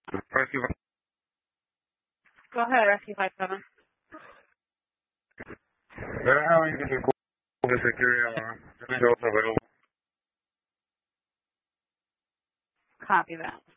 Rescue. Go ahead, Rescue 57. They're having difficulty securing individuals available. Copy that.